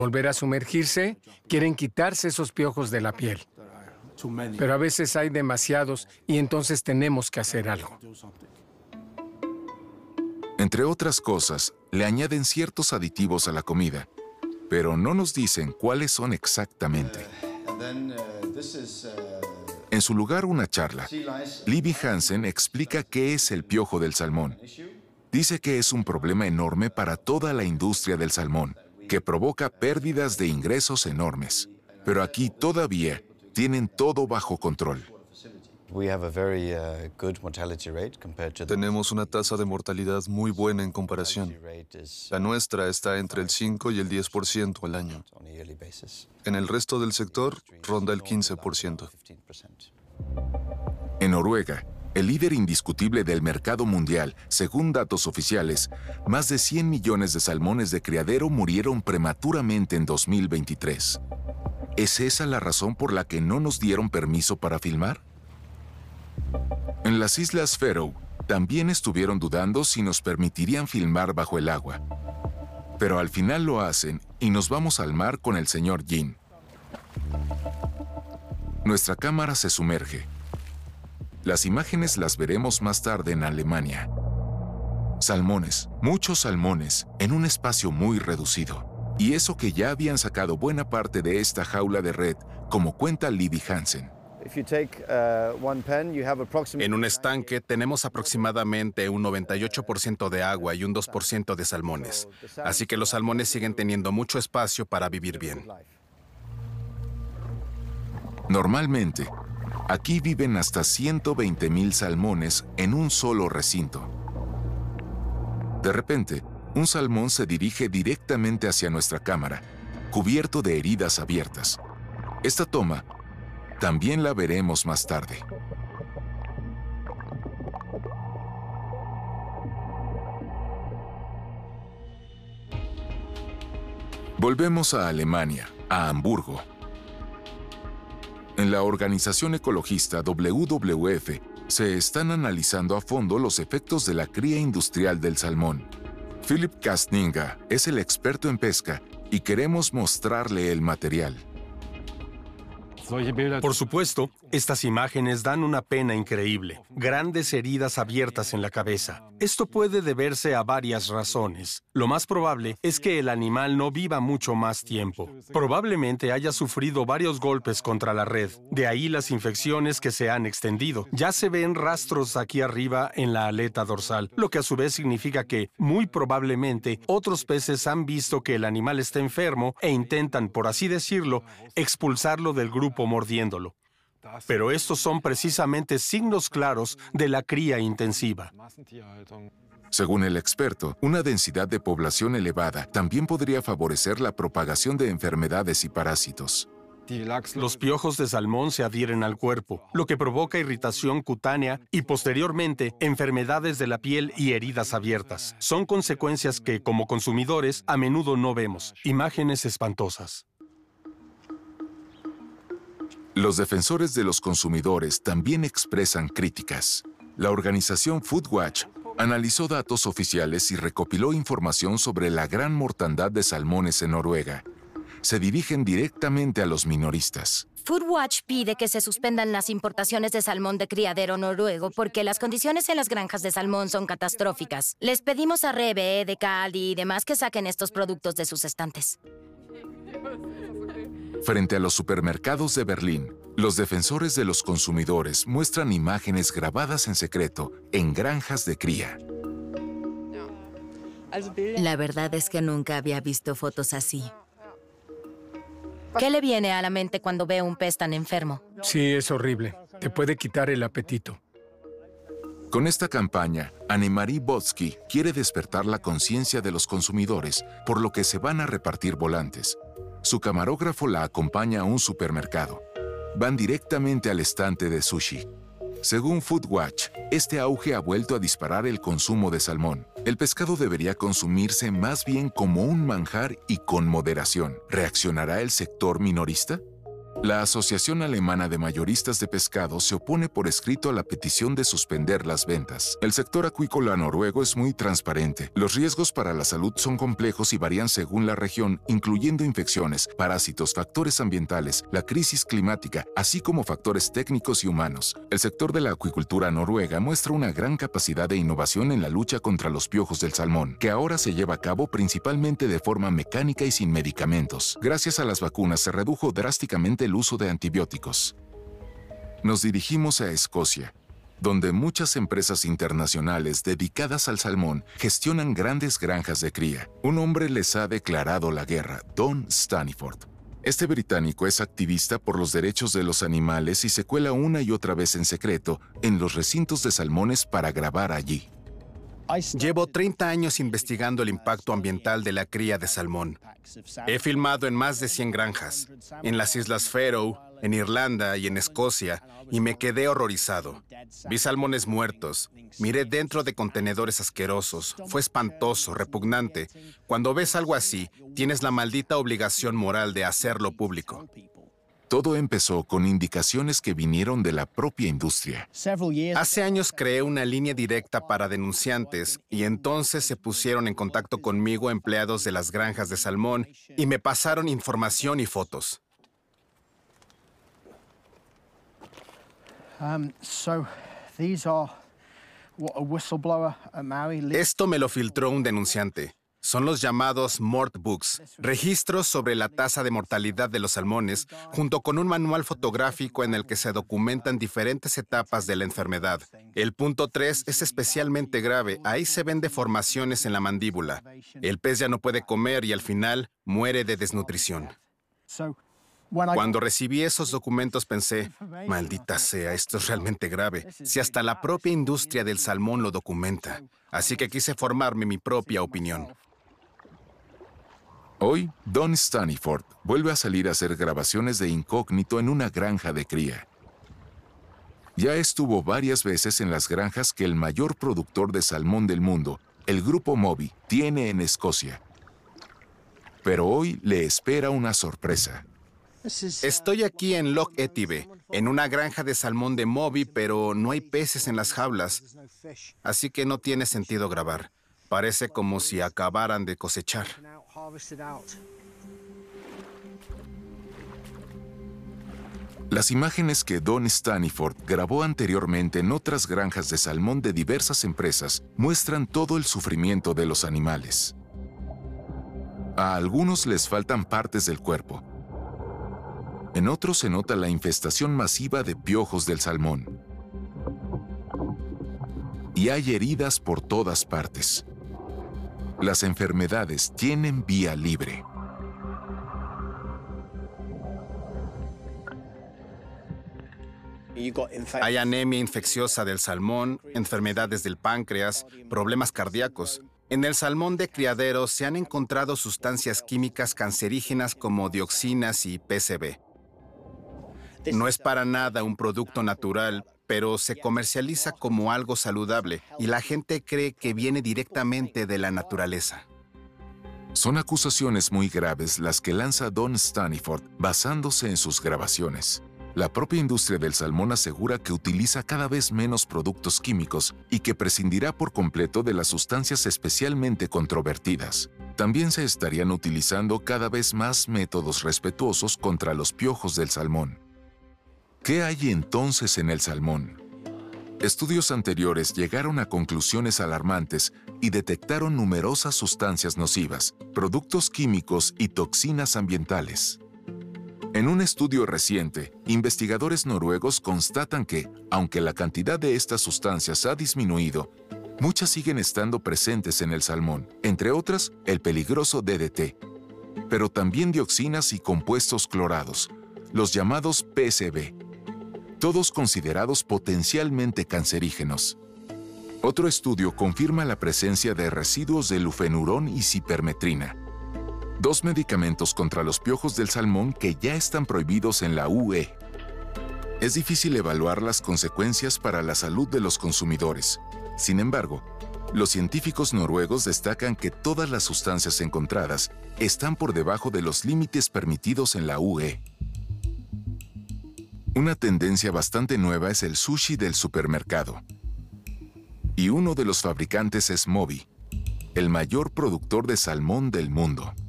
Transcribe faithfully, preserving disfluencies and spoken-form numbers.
volver a sumergirse, quieren quitarse esos piojos de la piel. Pero a veces hay demasiados y entonces tenemos que hacer algo. Entre otras cosas, le añaden ciertos aditivos a la comida, pero no nos dicen cuáles son exactamente. En su lugar, una charla. Libby Hansen explica qué es el piojo del salmón. Dice que es un problema enorme para toda la industria del salmón, que provoca pérdidas de ingresos enormes. Pero aquí todavía tienen todo bajo control. Tenemos una tasa de mortalidad muy buena en comparación. La nuestra está entre el cinco y el diez por ciento al año. En el resto del sector, ronda el quince por ciento. En Noruega, el líder indiscutible del mercado mundial, según datos oficiales, más de cien millones de salmones de criadero murieron prematuramente en dos mil veintitrés. ¿Es esa la razón por la que no nos dieron permiso para filmar? En las Islas Faroe, también estuvieron dudando si nos permitirían filmar bajo el agua. Pero al final lo hacen y nos vamos al mar con el señor Jin. Nuestra cámara se sumerge. Las imágenes las veremos más tarde en Alemania. Salmones, muchos salmones, en un espacio muy reducido. Y eso que ya habían sacado buena parte de esta jaula de red, como cuenta Libby Hansen. En un estanque tenemos aproximadamente un noventa y ocho por ciento de agua y un dos por ciento de salmones. Así que los salmones siguen teniendo mucho espacio para vivir bien. Normalmente, aquí viven hasta ciento veinte mil salmones en un solo recinto. De repente, un salmón se dirige directamente hacia nuestra cámara, cubierto de heridas abiertas. Esta toma también la veremos más tarde. Volvemos a Alemania, a Hamburgo. En la organización ecologista W W F se están analizando a fondo los efectos de la cría industrial del salmón. Philip Kastninga es el experto en pesca y queremos mostrarle el material. Por supuesto, estas imágenes dan una pena increíble. Grandes heridas abiertas en la cabeza. Esto puede deberse a varias razones. Lo más probable es que el animal no viva mucho más tiempo. Probablemente haya sufrido varios golpes contra la red. De ahí las infecciones que se han extendido. Ya se ven rastros aquí arriba en la aleta dorsal, lo que a su vez significa que, muy probablemente, otros peces han visto que el animal está enfermo e intentan, por así decirlo, expulsarlo del grupo mordiéndolo. Pero estos son precisamente signos claros de la cría intensiva. Según el experto, una densidad de población elevada también podría favorecer la propagación de enfermedades y parásitos. Los piojos de salmón se adhieren al cuerpo, lo que provoca irritación cutánea y, posteriormente, enfermedades de la piel y heridas abiertas. Son consecuencias que, como consumidores, a menudo no vemos. Imágenes espantosas. Los defensores de los consumidores también expresan críticas. La organización Foodwatch analizó datos oficiales y recopiló información sobre la gran mortandad de salmones en Noruega. Se dirigen directamente a los minoristas. Foodwatch pide que se suspendan las importaciones de salmón de criadero noruego porque las condiciones en las granjas de salmón son catastróficas. Les pedimos a Rebe, Edeka, Aldi y demás que saquen estos productos de sus estantes. Frente a los supermercados de Berlín, los defensores de los consumidores muestran imágenes grabadas en secreto en granjas de cría. La verdad es que nunca había visto fotos así. ¿Qué le viene a la mente cuando ve un pez tan enfermo? Sí, es horrible. Te puede quitar el apetito. Con esta campaña, Annemarie Botsky quiere despertar la conciencia de los consumidores, por lo que se van a repartir volantes. Su camarógrafo la acompaña a un supermercado. Van directamente al estante de sushi. Según Foodwatch, este auge ha vuelto a disparar el consumo de salmón. El pescado debería consumirse más bien como un manjar y con moderación. ¿Reaccionará el sector minorista? La Asociación Alemana de Mayoristas de Pescado se opone por escrito a la petición de suspender las ventas. El sector acuícola noruego es muy transparente. Los riesgos para la salud son complejos y varían según la región, incluyendo infecciones, parásitos, factores ambientales, la crisis climática, así como factores técnicos y humanos. El sector de la acuicultura noruega muestra una gran capacidad de innovación en la lucha contra los piojos del salmón, que ahora se lleva a cabo principalmente de forma mecánica y sin medicamentos. Gracias a las vacunas se redujo drásticamente el uso de antibióticos. Nos dirigimos a Escocia, donde muchas empresas internacionales dedicadas al salmón gestionan grandes granjas de cría. Un hombre les ha declarado la guerra, Don Staniford. Este británico es activista por los derechos de los animales y se cuela una y otra vez en secreto en los recintos de salmones para grabar allí. Llevo treinta años investigando el impacto ambiental de la cría de salmón. He filmado en más de cien granjas, en las Islas Faroe, en Irlanda y en Escocia, y me quedé horrorizado. Vi salmones muertos, miré dentro de contenedores asquerosos. Fue espantoso, repugnante. Cuando ves algo así, tienes la maldita obligación moral de hacerlo público. Todo empezó con indicaciones que vinieron de la propia industria. Hace años creé una línea directa para denunciantes y entonces se pusieron en contacto conmigo empleados de las granjas de salmón y me pasaron información y fotos. Esto me lo filtró un denunciante. Son los llamados Mort Books, registros sobre la tasa de mortalidad de los salmones, junto con un manual fotográfico en el que se documentan diferentes etapas de la enfermedad. El punto tres es especialmente grave. Ahí se ven deformaciones en la mandíbula. El pez ya no puede comer y al final muere de desnutrición. Cuando recibí esos documentos pensé, maldita sea, esto es realmente grave, si hasta la propia industria del salmón lo documenta. Así que quise formarme mi propia opinión. Hoy, Don Staniford vuelve a salir a hacer grabaciones de incógnito en una granja de cría. Ya estuvo varias veces en las granjas que el mayor productor de salmón del mundo, el Grupo Moby, tiene en Escocia. Pero hoy le espera una sorpresa. Estoy aquí en Loch Etive, en una granja de salmón de Moby, pero no hay peces en las jaulas, así que no tiene sentido grabar. Parece como si acabaran de cosechar. Las imágenes que Don Staniford grabó anteriormente en otras granjas de salmón de diversas empresas muestran todo el sufrimiento de los animales. A algunos les faltan partes del cuerpo. En otros se nota la infestación masiva de piojos del salmón. Y hay heridas por todas partes. Las enfermedades tienen vía libre. Hay anemia infecciosa del salmón, enfermedades del páncreas, problemas cardíacos. En el salmón de criadero se han encontrado sustancias químicas cancerígenas como dioxinas y P C B. No es para nada un producto natural, pero se comercializa como algo saludable y la gente cree que viene directamente de la naturaleza. Son acusaciones muy graves las que lanza Don Staniford basándose en sus grabaciones. La propia industria del salmón asegura que utiliza cada vez menos productos químicos y que prescindirá por completo de las sustancias especialmente controvertidas. También se estarían utilizando cada vez más métodos respetuosos contra los piojos del salmón. ¿Qué hay entonces en el salmón? Estudios anteriores llegaron a conclusiones alarmantes y detectaron numerosas sustancias nocivas, productos químicos y toxinas ambientales. En un estudio reciente, investigadores noruegos constatan que, aunque la cantidad de estas sustancias ha disminuido, muchas siguen estando presentes en el salmón, entre otras el peligroso D D T, pero también dioxinas y compuestos clorados, los llamados P C B. Todos considerados potencialmente cancerígenos. Otro estudio confirma la presencia de residuos de lufenurón y cipermetrina, dos medicamentos contra los piojos del salmón que ya están prohibidos en la U E. Es difícil evaluar las consecuencias para la salud de los consumidores. Sin embargo, los científicos noruegos destacan que todas las sustancias encontradas están por debajo de los límites permitidos en la U E. Una tendencia bastante nueva es el sushi del supermercado. Y uno de los fabricantes es Moby, el mayor productor de salmón del mundo.